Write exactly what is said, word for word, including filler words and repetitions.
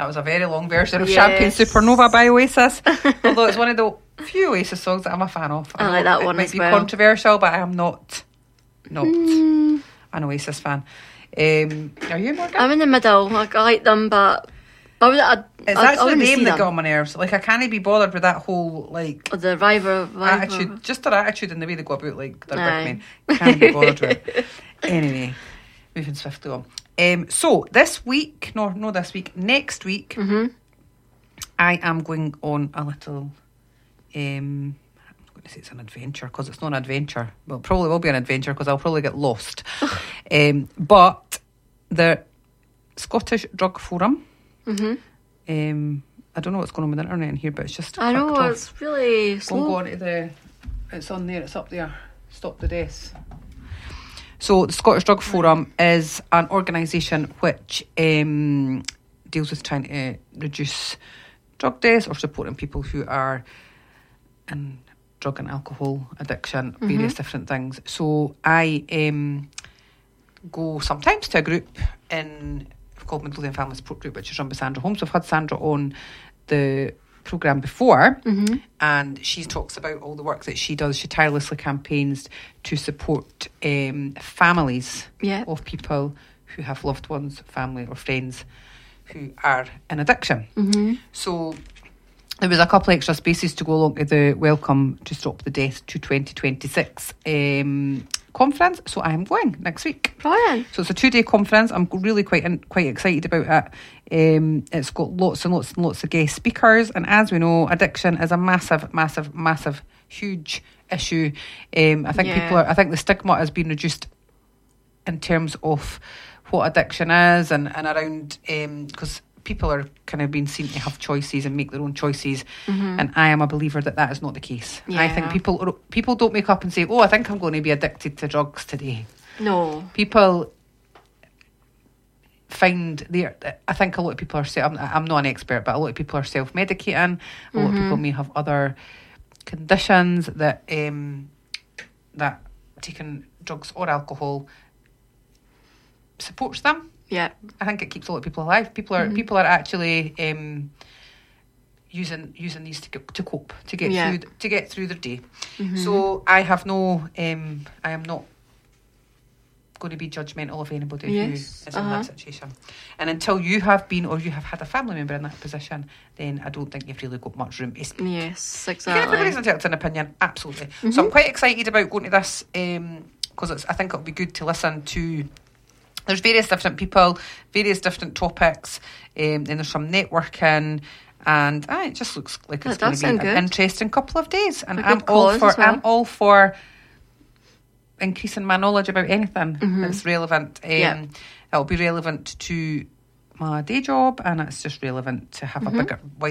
That was a very long version of Yes. Champagne Supernova by Oasis. Although it's one of the few Oasis songs that I'm a fan of. I like that it one might as be well. controversial, but I am not not Mm. an Oasis fan. Um, are you, Morgan? I'm in the middle. Like, I like them, but I would. I, It's I, I actually wouldn't the name see that them. got on my nerves. Like, I can't be bothered with that whole, like, The rival, rival. attitude. Just their attitude and the way they go about, like, their Aye. big men. Can't be bothered with it. Anyway, moving swiftly on. Um, so, this week, no, no this week, next week, Mm-hmm. I am going on a little, um, I'm not going to say it's an adventure, because it's not an adventure. Well, it probably will be an adventure, because I'll probably get lost. um, but the Scottish Drug Forum, Mm-hmm. um, I don't know what's going on with the internet in here, but it's just I know, clicked off. it's really Go, slow. go on to the, it's on there, it's up there. Stop the deaths. So the Scottish Drug Forum is an organisation which um, deals with trying to reduce drug deaths or supporting people who are in drug and alcohol addiction, Mm-hmm. various different things. So I um, go sometimes to a group in called Midlothian Family Support Group, which is run by Sandra Holmes. We've had Sandra on the programme before, Mm-hmm. and she talks about all the work that she does. She tirelessly campaigns to support um, families Yeah. of people who have loved ones, family or friends who are in addiction. Mm-hmm. So there was a couple extra spaces to go along to the Welcome to Stop the Death to twenty twenty-six um, conference. So I am going next week. Brilliant. So it's a two-day conference. I'm really quite in, quite excited about it. Um, it's got lots and lots and lots of guest speakers. And as we know, addiction is a massive, massive, massive, huge issue. Um, I think Yeah. people are. I think the stigma has been reduced in terms of what addiction is and and around because. Um, people are kind of being seen to have choices and make their own choices, Mm-hmm. and I am a believer that that is not the case. I think Yeah. people people don't wake up and say, oh, I think I'm going to be addicted to drugs today. No. People find their I think a lot of people are self, I'm, I'm not an expert, but a lot of people are self-medicating. A lot of Mm-hmm. people may have other conditions that um that taking drugs or alcohol supports them. Yeah. I think it keeps a lot of people alive. People are Mhm. people are actually um, using using these to go, to cope, to get Yeah. through to get through their day. Mhm. So I have no, um, I am not going to be judgmental of anybody Yes, who is in uh-huh. that situation. And until you have been or you have had a family member in that position, then I don't think you've really got much room to speak. Yes, Again, exactly. everybody's entitled to an opinion, absolutely. Mm-hmm. So I'm quite excited about going to this because it's I think it'll be good to listen to. There's various different people, various different topics, um, and there's some networking, and ah, it just looks like it's That going does to be sound an good. interesting couple of days. And A I'm good all cause for as well. I'm all for increasing my knowledge about anything Mhm. that's relevant. Um, Yeah. It'll be relevant to my day job, and it's just relevant to have Mhm. a bigger,